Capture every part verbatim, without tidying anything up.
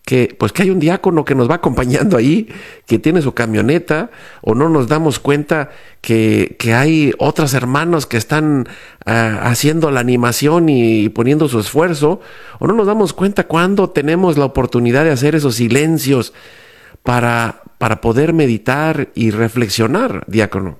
que pues que hay un diácono que nos va acompañando ahí, que tiene su camioneta, o no nos damos cuenta que, que hay otros hermanos que están uh, haciendo la animación y, y poniendo su esfuerzo, o no nos damos cuenta cuando tenemos la oportunidad de hacer esos silencios para, para poder meditar y reflexionar, diácono.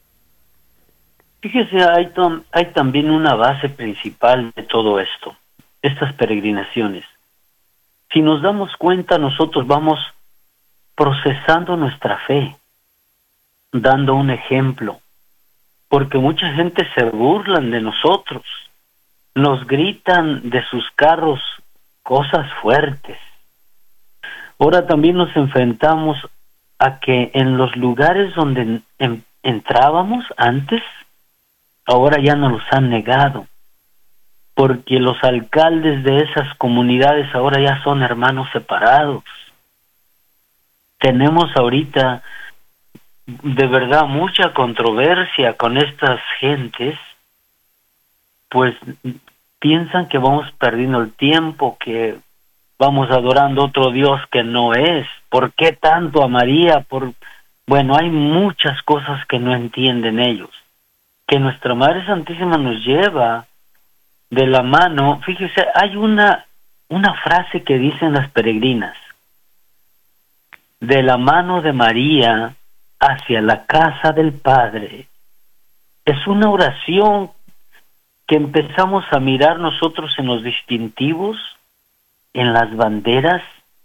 Fíjese, hay, tom- hay también una base principal de todo esto, estas peregrinaciones. Si nos damos cuenta, nosotros vamos procesando nuestra fe, dando un ejemplo, porque mucha gente se burlan de nosotros, nos gritan de sus carros cosas fuertes. Ahora también nos enfrentamos a que en los lugares donde en- entrábamos antes, ahora ya nos los han negado, porque los alcaldes de esas comunidades ahora ya son hermanos separados. Tenemos ahorita de verdad mucha controversia con estas gentes, pues piensan que vamos perdiendo el tiempo, que vamos adorando otro Dios que no es. ¿Por qué tanto a María? Por Bueno, hay muchas cosas que no entienden ellos, que nuestra Madre Santísima nos lleva de la mano. Fíjese, hay una, una frase que dicen las peregrinas: de la mano de María hacia la casa del Padre. Es una oración que empezamos a mirar nosotros en los distintivos, en las banderas,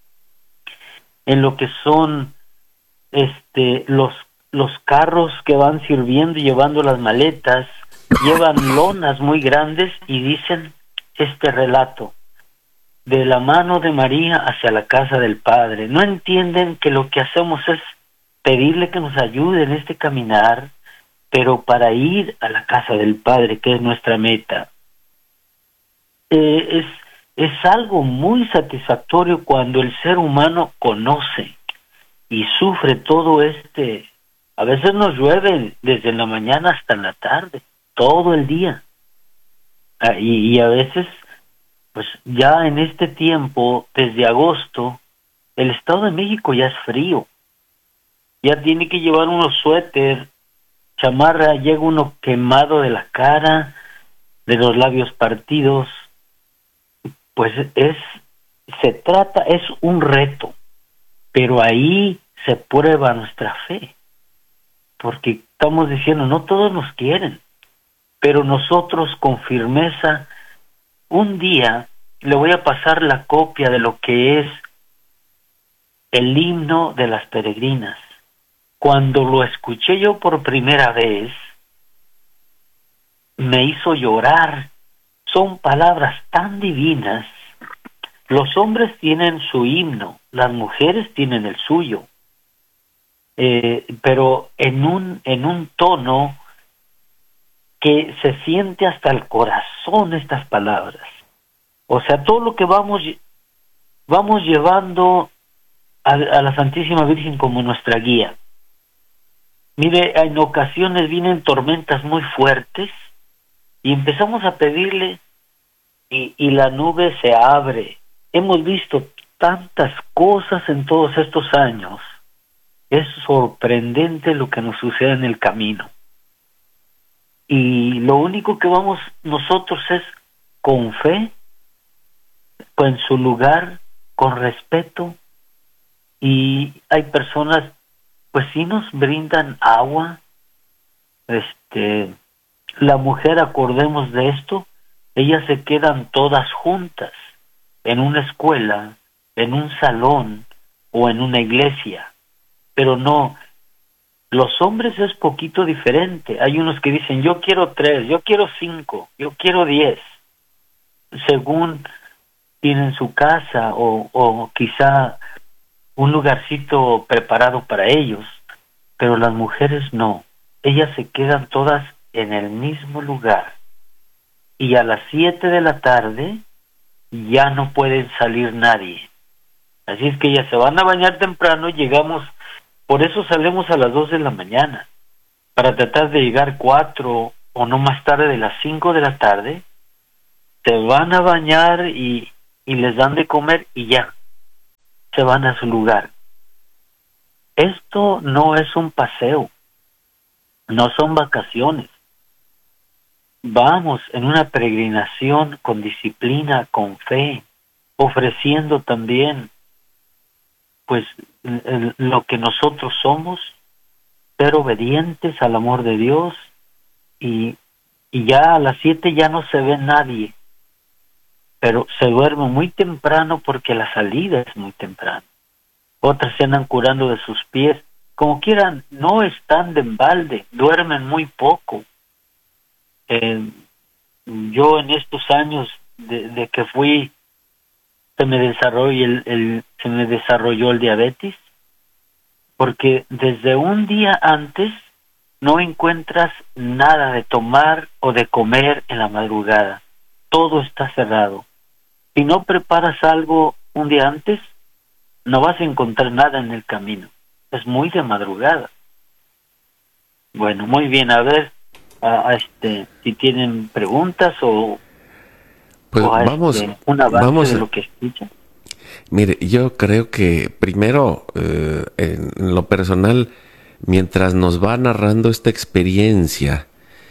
en lo que son este los los carros que van sirviendo y llevando las maletas, llevan lonas muy grandes y dicen este relato: de la mano de María hacia la casa del Padre. No entienden que lo que hacemos es pedirle que nos ayude en este caminar, pero para ir a la casa del Padre, que es nuestra meta. Eh, es, es algo muy satisfactorio cuando el ser humano conoce y sufre todo este. A veces nos llueve desde la mañana hasta la tarde, todo el día. Ah, y, y a veces, pues ya en este tiempo, desde agosto, el Estado de México ya es frío. Ya tiene que llevar unos suéter, chamarra, llega uno quemado de la cara, de los labios partidos. Pues es, se trata, es un reto, pero ahí se prueba nuestra fe, porque estamos diciendo, no todos nos quieren, pero nosotros con firmeza, un día le voy a pasar la copia de lo que es el himno de las peregrinas. Cuando lo escuché yo por primera vez, me hizo llorar. Son palabras tan divinas. Los hombres tienen su himno, las mujeres tienen el suyo, eh, pero en un, en un tono que se siente hasta el corazón estas palabras. O sea, todo lo que vamos, vamos llevando a, a la Santísima Virgen como nuestra guía. Mire, en ocasiones vienen tormentas muy fuertes y empezamos a pedirle y, y la nube se abre. Hemos visto tantas cosas en todos estos años. Es sorprendente lo que nos sucede en el camino. Y lo único que vamos nosotros es con fe, en su lugar, con respeto. Y hay personas, pues sí nos brindan agua. Este, la mujer, acordemos de esto, ellas se quedan todas juntas en una escuela, en un salón o en una iglesia. Pero no, los hombres es poquito diferente. Hay unos que dicen, yo quiero tres, yo quiero cinco, yo quiero diez, según tienen su casa o, o quizá un lugarcito preparado para ellos. Pero las mujeres no, ellas se quedan todas en el mismo lugar. Y a las siete de la tarde ya no pueden salir nadie. Así es que ya se van a bañar temprano, llegamos, por eso salimos a las dos de la mañana, para tratar de llegar cuatro o no más tarde de las cinco de la tarde. Se van a bañar y, y les dan de comer y ya. se van a su lugar. Esto no es un paseo, no son vacaciones. Vamos en una peregrinación con disciplina, con fe, ofreciendo también, pues, lo que nosotros somos, ser obedientes al amor de Dios, y, y ya a las siete ya no se ve nadie, pero se duerme muy temprano porque la salida es muy temprano. Otras se andan curando de sus pies, como quieran, no están de embalde, duermen muy poco. Eh, yo en estos años de, de que fui, se me desarrolló el, el, se me desarrolló el diabetes, porque desde un día antes no encuentras nada de tomar o de comer en la madrugada. Todo está cerrado. Si no preparas algo un día antes, no vas a encontrar nada en el camino. Es muy de madrugada. Bueno, muy bien. A ver, a, a este, si tienen preguntas o, pues o a vamos, este, un avance vamos de a... lo que escuchan. Mire, yo creo que primero, eh, en lo personal, mientras nos va narrando esta experiencia,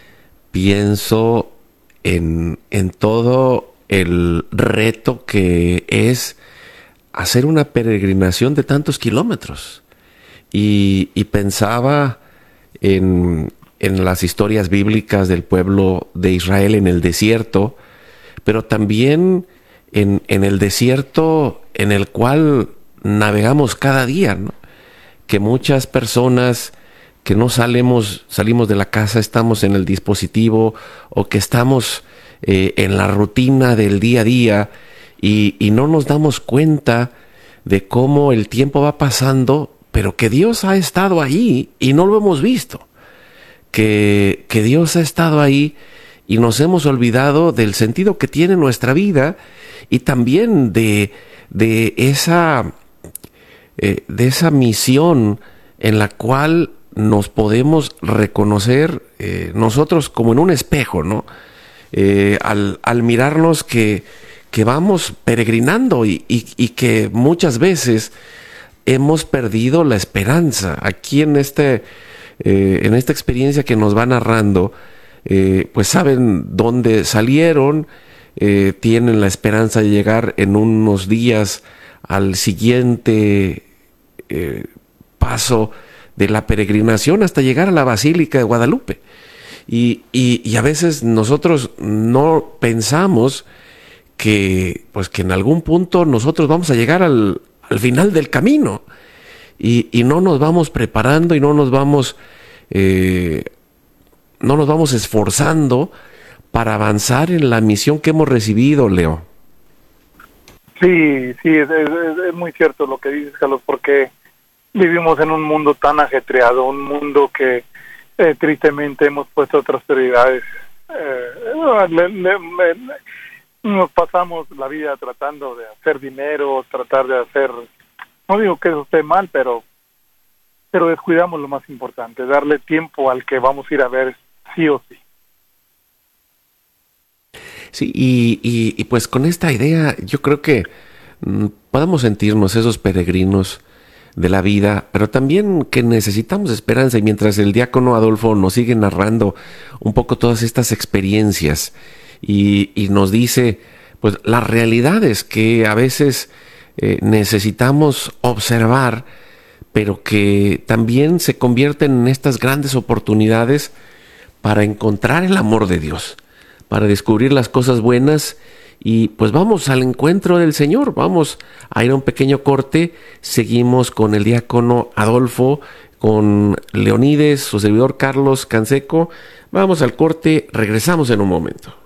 pienso en, en todo el reto que es hacer una peregrinación de tantos kilómetros. Y, y pensaba en, en las historias bíblicas del pueblo de Israel en el desierto, pero también en, en el desierto en el cual navegamos cada día, ¿no? Que muchas personas que no salimos, salimos de la casa, estamos en el dispositivo, o que estamos eh, en la rutina del día a día, y, y no nos damos cuenta de cómo el tiempo va pasando, pero que Dios ha estado ahí y no lo hemos visto. Que, que Dios ha estado ahí y nos hemos olvidado del sentido que tiene nuestra vida, y también de, de, esa, eh, de esa misión en la cual nos podemos reconocer eh, nosotros como en un espejo, ¿no? Eh, al, al mirarnos que, que vamos peregrinando y, y, y que muchas veces hemos perdido la esperanza. Aquí en, este, eh, en esta experiencia que nos va narrando, eh, pues saben dónde salieron, eh, tienen la esperanza de llegar en unos días al siguiente eh, paso de la peregrinación hasta llegar a la Basílica de Guadalupe. Y, y, y a veces nosotros no pensamos que, pues, que en algún punto nosotros vamos a llegar al, al final del camino, y, y no nos vamos preparando y no nos vamos eh, no nos vamos esforzando para avanzar en la misión que hemos recibido, Leo. Sí, sí, es, es, es muy cierto lo que dices, Carlos, porque vivimos en un mundo tan ajetreado, un mundo que eh, tristemente hemos puesto otras prioridades. Eh, le, le, le, nos pasamos la vida tratando de hacer dinero, tratar de hacer, no digo que eso esté mal, pero pero descuidamos lo más importante, darle tiempo al que vamos a ir a ver sí o sí. Sí, y, y, y pues con esta idea yo creo que mm, podemos sentirnos esos peregrinos de la vida, pero también que necesitamos esperanza. Y mientras el diácono Adolfo nos sigue narrando un poco todas estas experiencias y, y nos dice pues las realidades que a veces eh, necesitamos observar, pero que también se convierten en estas grandes oportunidades para encontrar el amor de Dios, para descubrir las cosas buenas. Y pues vamos al encuentro del Señor. Vamos a ir a un pequeño corte. Seguimos con el diácono Adolfo, con Leonides, su servidor Carlos Canseco. Vamos al corte, regresamos en un momento.